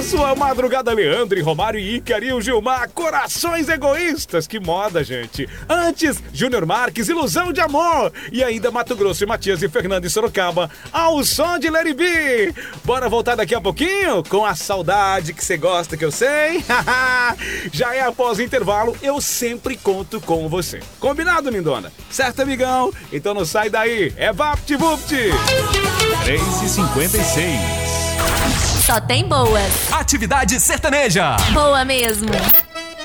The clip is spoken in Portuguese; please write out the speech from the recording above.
Na sua madrugada, Leandro e Romário e Icari o Gilmar, Corações Egoístas. Que moda, gente. Antes, Júnior Marques, Ilusão de Amor. E ainda Mato Grosso e Matias e Fernando e Sorocaba, ao som de Let It Be. Bora voltar daqui a pouquinho com a saudade que você gosta, que eu sei. Já é após o intervalo, eu sempre conto com você. Combinado, lindona? Certo, amigão? Então não sai daí. É VaptVupt. 3h56. Só tem boas. Atividade sertaneja. Boa mesmo.